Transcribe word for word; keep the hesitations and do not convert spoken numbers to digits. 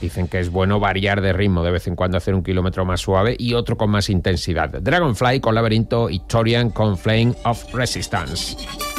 Dicen que es bueno variar de ritmo, de vez en cuando hacer un kilómetro más suave y otro con más intensidad. Dragonfly con Laberinto, Ictorian con Flame of Resistance.